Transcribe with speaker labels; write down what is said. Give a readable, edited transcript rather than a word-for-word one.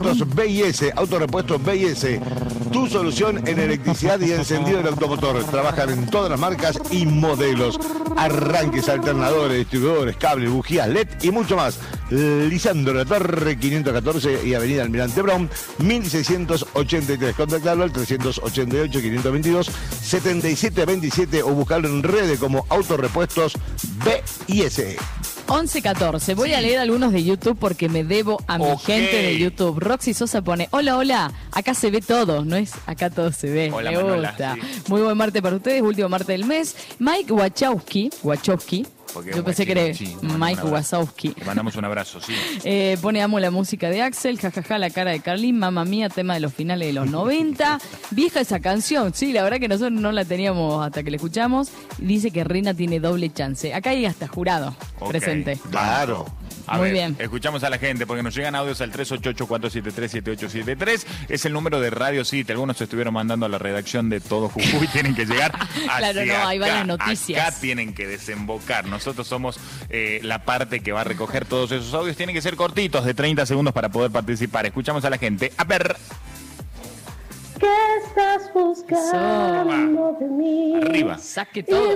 Speaker 1: Autorepuestos BIS, Autorepuestos BIS, tu solución en electricidad y encendido del automotor. Trabajan en todas las marcas y modelos. Arranques, alternadores, distribuidores, cables, bujías LED y mucho más. Lisandro La Torre, 514 y Avenida Almirante Brown, 1683. Contactarlo al 388-522-7727 o buscarlo en redes como Autorepuestos BIS.
Speaker 2: 11:14. Voy a leer algunos de YouTube porque me debo a mi gente de YouTube. Roxy Sosa pone: hola, hola, acá se ve todo, ¿no es? Acá todo se ve.
Speaker 3: Hola,
Speaker 2: me
Speaker 3: Manuela,
Speaker 2: gusta.
Speaker 3: sí.
Speaker 2: Muy buen martes para ustedes, último martes del mes. Mike Wachowski. Yo pensé que era Mike Wazowski.
Speaker 3: Le mandamos un abrazo, sí.
Speaker 2: Pone: amo la música de Axel, jajaja, la cara de Carlín, mamá mía, tema de los finales de los 90. Vieja esa canción, sí, la verdad que nosotros no la teníamos hasta que la escuchamos. Dice que Rina tiene doble chance. Acá hay hasta jurado presente.
Speaker 1: Claro.
Speaker 2: Muy bien.
Speaker 3: Escuchamos a la gente porque nos llegan audios al 388-473-7873. Es el número de Radio City. Algunos se estuvieron mandando a la redacción de Todo Jujuy. Tienen que llegar
Speaker 2: Claro, no, ahí van las noticias.
Speaker 3: Acá tienen que desembocar. Nosotros somos la parte que va a recoger todos esos audios. Tienen que ser cortitos, de 30 segundos para poder participar. Escuchamos a la gente. A ver.
Speaker 4: ¿Qué estás buscando de mí?
Speaker 3: Arriba.
Speaker 2: Saque todo.